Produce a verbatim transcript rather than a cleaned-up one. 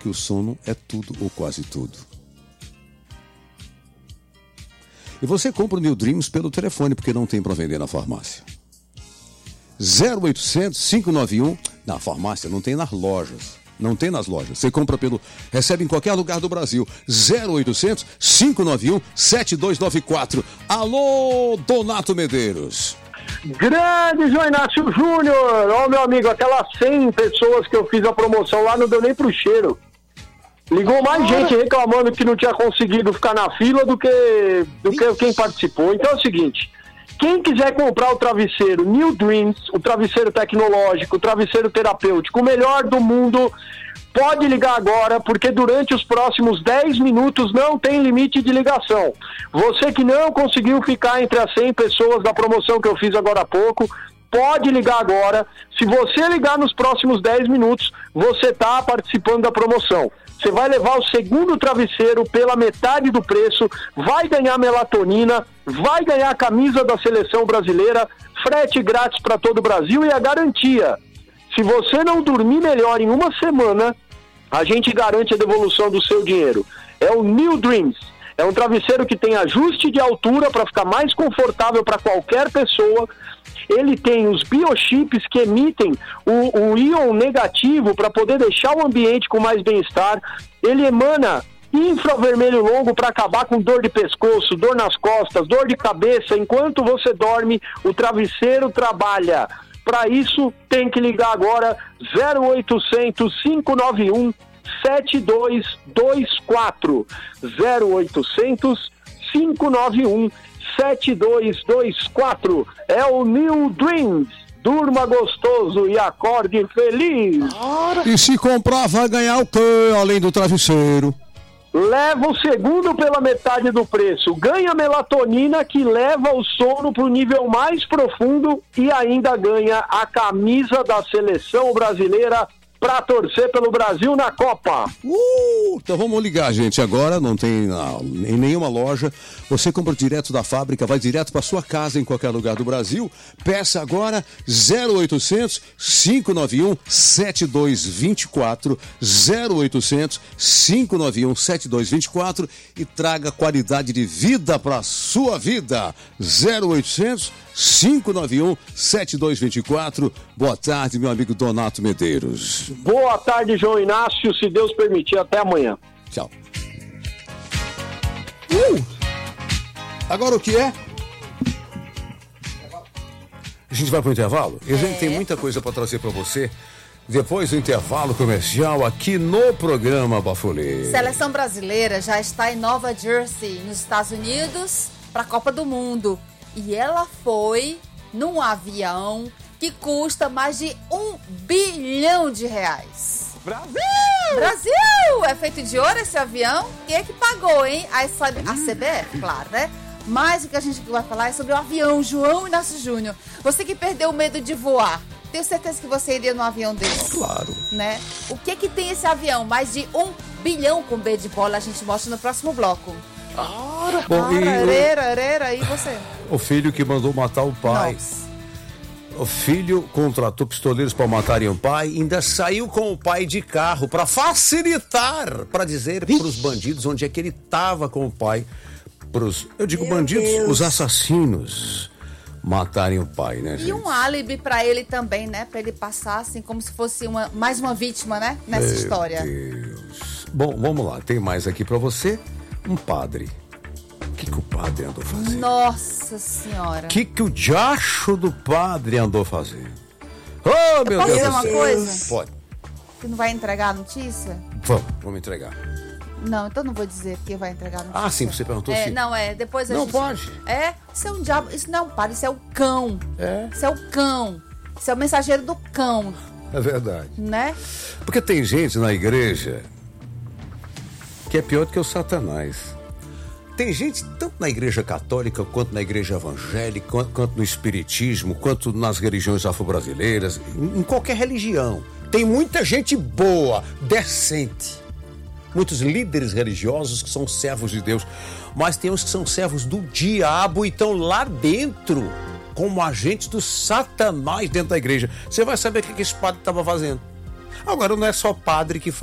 que o sono é tudo ou quase tudo. E você compra o New Dreams pelo telefone, porque não tem para vender na farmácia. zero oitocentos, cinco nove um, na farmácia não tem nas lojas. Não tem nas lojas. Você compra pelo... Recebe em qualquer lugar do Brasil. zero oitocentos, cinco nove um, sete dois nove quatro. Alô, Donato Medeiros. Grande João Inácio Júnior. Ó, meu amigo, aquelas cem pessoas que eu fiz a promoção lá não deu nem pro cheiro. Ligou mais gente reclamando que não tinha conseguido ficar na fila do que, do que quem participou. Então é o seguinte, quem quiser comprar o travesseiro New Dreams, o travesseiro tecnológico, o travesseiro terapêutico, o melhor do mundo, pode ligar agora, porque durante os próximos dez minutos não tem limite de ligação. Você que não conseguiu ficar entre as cem pessoas da promoção que eu fiz agora há pouco, pode ligar agora. Se você ligar nos próximos dez minutos, você está participando da promoção. Você vai levar o segundo travesseiro pela metade do preço, vai ganhar melatonina, vai ganhar a camisa da seleção brasileira, frete grátis para todo o Brasil e a garantia. Se você não dormir melhor em uma semana, a gente garante a devolução do seu dinheiro. É o New Dreams. É um travesseiro que tem ajuste de altura para ficar mais confortável para qualquer pessoa. Ele tem os biochips que emitem o, o íon negativo para poder deixar o ambiente com mais bem-estar. Ele emana infravermelho longo para acabar com dor de pescoço, dor nas costas, dor de cabeça. Enquanto você dorme, o travesseiro trabalha. Para isso, tem que ligar agora zero oitocentos, cinco nove um, sete dois dois quatro. zero oitocentos, cinco nove um, sete dois dois quatro. É o New Dreams. Durma gostoso e acorde feliz. E se comprar, vai ganhar o quê, além do travesseiro? Leva o segundo pela metade do preço. Ganha melatonina, que leva o sono para o nível mais profundo, e ainda ganha a camisa da seleção brasileira para torcer pelo Brasil na Copa. Uh, então vamos ligar, gente. Agora não tem não, em nenhuma loja. Você compra direto da fábrica, vai direto para sua casa em qualquer lugar do Brasil. Peça agora zero oitocentos, cinco nove um, sete dois dois quatro, zero oitocentos, cinco nove um, sete dois dois quatro e traga qualidade de vida para sua vida. zero oitocentos, cinco nove um, sete dois dois quatro. Boa tarde, meu amigo Donato Medeiros. Boa tarde, João Inácio. Se Deus permitir, até amanhã. Tchau. Uh! Agora o que é? A gente vai pro intervalo? E a gente é. tem muita coisa para trazer para você depois do intervalo comercial aqui no programa Bafulê. Seleção brasileira já está em Nova Jersey, nos Estados Unidos, para a Copa do Mundo. E ela foi num avião que custa mais de um bilhão de reais. Brasil! Brasil! É feito de ouro esse avião? Quem é que pagou, hein? A, a C B F, claro, né? Mas o que a gente vai falar é sobre o avião João Inácio Júnior. Você que perdeu o medo de voar, tenho certeza que você iria num avião desse. Claro. Né? O que que tem esse avião? Mais de um bilhão com B de bola, a gente mostra no próximo bloco. Ora, bom, Ora, e areira, areira, e você? O filho que mandou matar o pai. Nossa. O filho contratou pistoleiros para matarem o pai, ainda saiu com o pai de carro para facilitar, para dizer para os bandidos onde é que ele estava com o pai. Pros, eu digo Meu bandidos, Deus. Os assassinos matarem o pai, né, gente? E um álibi para ele também, né? Para ele passar assim como se fosse uma, mais uma vítima, né? Nessa Meu história. Deus. Bom, vamos lá, tem mais aqui para você. Um padre. O que, que o padre andou fazendo? Nossa Senhora. O que, que o diacho do padre andou fazendo? Oh, meu Posso Deus! dizer uma coisa? Pode. Você não vai entregar a notícia? Vamos, vamos entregar. Não, então não vou dizer porque vai entregar a notícia. Ah, sim, você perguntou é, se... Não, é, depois a Não gente... pode. É, isso é um diabo, isso não é um padre, isso é o cão. É? Isso é o cão. Isso é o mensageiro do cão. É verdade. Né? Porque tem gente na igreja que é pior do que o Satanás. Tem gente tanto na igreja católica, quanto na igreja evangélica, quanto, quanto no espiritismo, quanto nas religiões afro-brasileiras, em, em qualquer religião. Tem muita gente boa, decente. Muitos líderes religiosos que são servos de Deus. Mas tem uns que são servos do diabo e estão lá dentro, como agentes do Satanás dentro da igreja. Você vai saber o que esse padre estava fazendo. Agora não é só padre que